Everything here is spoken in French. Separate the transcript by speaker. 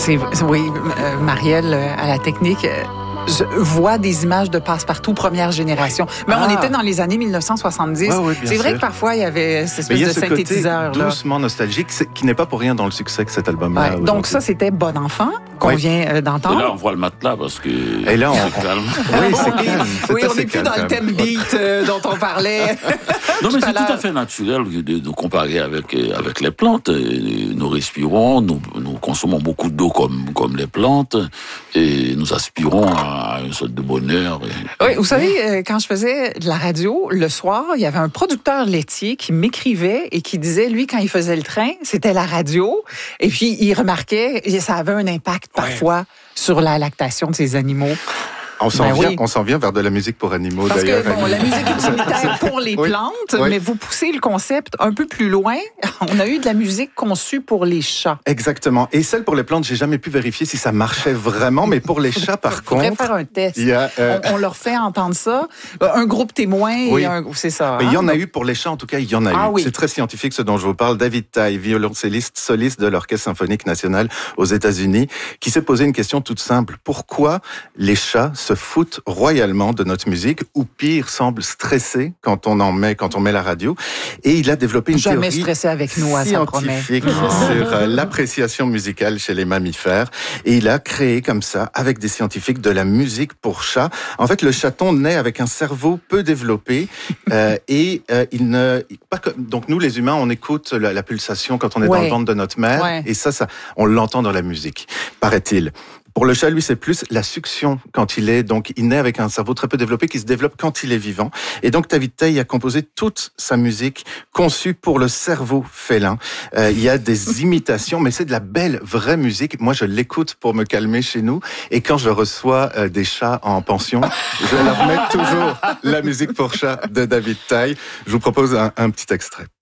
Speaker 1: Oui, Marielle, à la technique, voit des images de Passe-Partout première génération. Mais on était dans les années 1970.
Speaker 2: Oui,
Speaker 1: c'est vrai que parfois, il y avait cette espèce de synthétiseur.
Speaker 2: Côté doucement nostalgique, qui n'est pas pour rien dans le succès que cet album-là.
Speaker 1: Ouais, donc ça, c'était Bon Enfant, qu'on vient d'entendre.
Speaker 3: Et là, on voit le matelas parce que...
Speaker 2: Et là,
Speaker 3: calme.
Speaker 2: Oui, c'est calme.
Speaker 1: Oui, on n'est plus dans le thème beat dont on parlait.
Speaker 3: Non, mais c'est tout à fait naturel de comparer avec les plantes. Nous respirons, nous consommons beaucoup d'eau comme les plantes, et nous aspirons à une sorte de bonheur.
Speaker 1: Oui, vous savez, quand je faisais de la radio, le soir, il y avait un producteur laitier qui m'écrivait et qui disait, lui, quand il faisait le train, c'était la radio, et puis il remarquait, et ça avait un impact parfois sur la lactation de ces animaux.
Speaker 2: On s'en vient vers de la musique pour animaux,
Speaker 1: parce
Speaker 2: d'ailleurs.
Speaker 1: Parce que, la musique utilitaire pour les plantes, mais vous poussez le concept un peu plus loin. On a eu de la musique conçue pour les chats.
Speaker 2: Exactement. Et celle pour les plantes, j'ai jamais pu vérifier si ça marchait vraiment, mais pour les chats, par contre...
Speaker 1: On faire un test. On leur fait entendre ça. Un groupe témoin, c'est ça.
Speaker 2: Mais il y en a eu pour les chats, en tout cas, il y en a eu.
Speaker 1: Oui.
Speaker 2: C'est très scientifique, ce dont je vous parle. David Tye, violoncelliste soliste de l'Orchestre symphonique national aux États-Unis, qui s'est posé une question toute simple. Pourquoi les chats se foutent royalement de notre musique, ou pire, semblent stressés quand on met la radio? Et il a développé une
Speaker 1: Jamais
Speaker 2: théorie
Speaker 1: stressé avec nous, ça promet.
Speaker 2: scientifique sur l'appréciation musicale chez les mammifères. Et il a créé comme ça, avec des scientifiques, de la musique pour chats. En fait, le chaton naît avec un cerveau peu développé donc nous, les humains, on écoute la pulsation quand on est dans le ventre de notre mère, et ça, on l'entend dans la musique, paraît-il. Pour le chat, lui, c'est plus la succion quand il naît avec un cerveau très peu développé qui se développe quand il est vivant. Et donc, David Tye a composé toute sa musique conçue pour le cerveau félin. Il y a des imitations, mais c'est de la belle, vraie musique. Moi, je l'écoute pour me calmer chez nous. Et quand je reçois des chats en pension, je leur mets toujours la musique pour chat de David Tye. Je vous propose un petit extrait.